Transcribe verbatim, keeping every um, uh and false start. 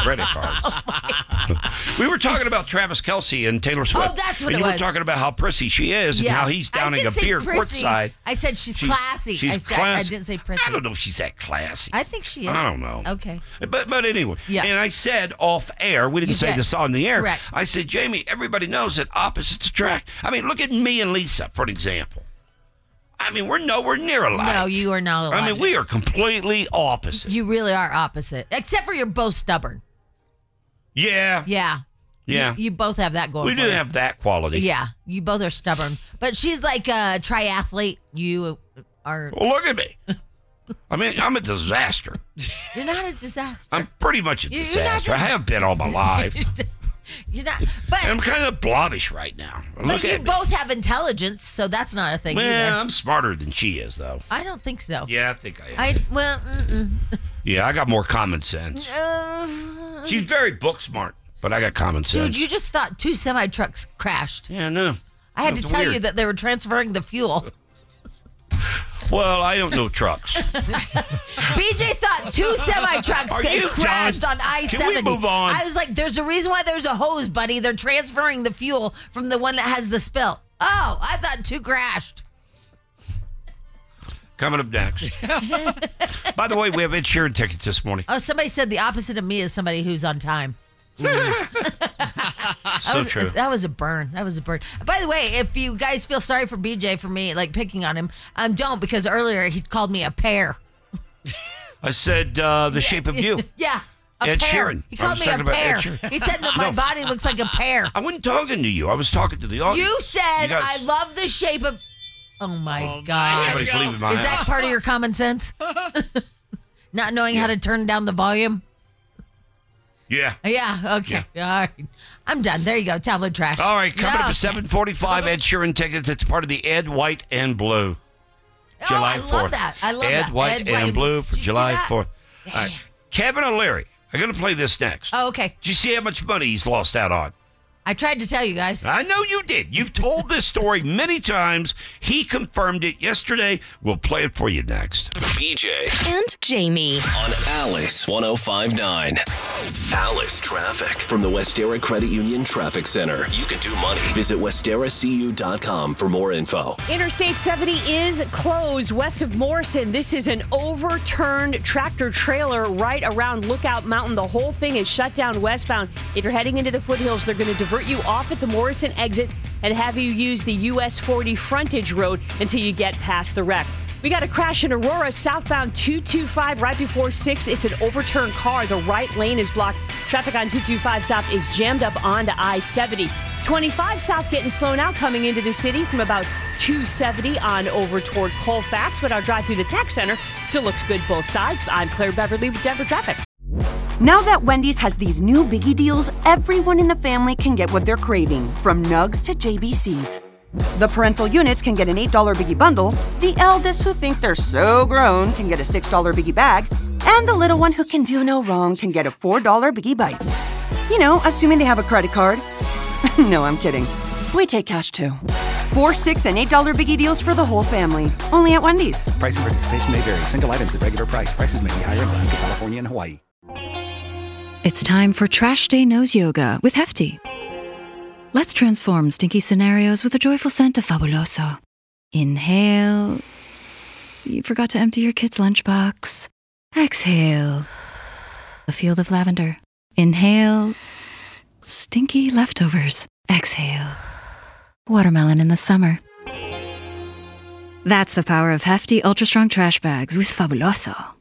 credit cards. We were talking about Travis Kelce and Taylor Swift. Oh, that's what and it you was. were talking about how prissy she is Yeah. and how he's downing I did a say beer prissy. courtside. I said she's, She's- classy. she's I said classy. I didn't say prissy. I don't know if she's that classy. I think she is. I don't know. Okay. But but anyway, Yeah. and I said off air, we didn't You say did. this on the air. Correct. I said, Jamie, everybody knows that opposites attract. I mean, look at me and Lisa, for an example. I mean, we're nowhere near alike. No, you are not alike. I mean, we are completely opposite. You really are opposite. Except for you're both stubborn. Yeah. Yeah. Yeah. You, you both have that going We for do you. have that quality. Yeah. You both are stubborn. But she's like a triathlete. You are. Well, look at me. I mean, I'm a disaster. You're not a disaster. I'm pretty much a You're not disaster. I dis- have been all my life. You're not. But, And I'm kind of blobbish right now. Look but you at me. both have intelligence, so that's not a thing Well, either. I'm smarter than she is, though. I don't think so. Yeah, I think I am. I well, mm-mm. yeah, I got more common sense. Uh, She's very book smart, but I got common sense. dude, you just thought two semi trucks crashed. Yeah, no. I had to That's tell weird. you that they were transferring the fuel. Well, I don't know trucks. B J thought two semi trucks Are you crashed done? on I Can seventy. we move on? I was like, "There's a reason why there's a hose, buddy. They're transferring the fuel from the one that has the spill." Oh, I thought two crashed. Coming up next. By the way, we have Ed Sheeran tickets this morning. Oh, somebody said the opposite of me is somebody who's on time. That So was, true. That was a burn. That was a burn. By the way, if you guys feel sorry for B J for me like picking on him, um, don't, because earlier he called me a pear. I said uh, the shape of you. Yeah, a Ed pear. Sheeran. He I called was me a talking about Ed pear. Sheeran. He said that my body looks like a pear. I wasn't talking to you. I was talking to the audience. You said You guys- I love the shape of. Oh my Oh, god! Somebody's leaving my Is house. that part of your common sense? Not knowing how to turn down the volume. Yeah. Yeah. Okay. All right. I'm done. There you go. Tablet trash. All right, coming up No. at seven forty-five, Ed Sheeran tickets. It's part of the Ed, White, and Blue. Oh, July I fourth. love that. I love Ed, that. White, Ed, and White, Blue for Did you see July that? fourth. All right. Kevin O'Leary. I'm going to play this next. Oh, okay. Did you see how much money he's lost out on? I tried to tell you guys. I know you did. You've told this story many times. He confirmed it yesterday. We'll play it for you next. B J And Jamie. on Alice ten fifty-nine. Alice Traffic from the Westera Credit Union Traffic Center. You can do money. Visit westera c u dot com for more info. Interstate seventy is closed west of Morrison. This is an overturned tractor trailer right around Lookout Mountain. The whole thing is shut down westbound. If you're heading into the foothills, they're going to divert you off at the Morrison exit and have you use the U S forty frontage road until you get past the wreck. We got a crash in Aurora, southbound two twenty-five right before six. It's an overturned car. The right lane is blocked. Traffic on two twenty-five south is jammed up onto I seventy. twenty-five south getting slow now coming into the city from about two seventy on over toward Colfax. But our drive through the tech center still looks good both sides. I'm Claire Beverly with Denver Traffic. Now that Wendy's has these new biggie deals, everyone in the family can get what they're craving, from nugs to J B Cs. The parental units can get an eight dollar biggie bundle, the eldest who think they're so grown can get a six dollar biggie bag, and the little one who can do no wrong can get a four dollar biggie bites. You know, assuming they have a credit card. No, I'm kidding. We take cash too. Four, six, and eight dollar biggie deals for the whole family. Only at Wendy's. Price and participation may vary. Single items at regular price. Prices may be higher in Alaska, California, and Hawaii. It's time for Trash Day Nose Yoga with Hefty. Let's transform stinky scenarios with a joyful scent of Fabuloso. Inhale. You forgot to empty your kid's lunchbox. Exhale. A field of lavender. Inhale. Stinky leftovers. Exhale. Watermelon in the summer. That's the power of Hefty Ultra Strong Trash Bags with Fabuloso.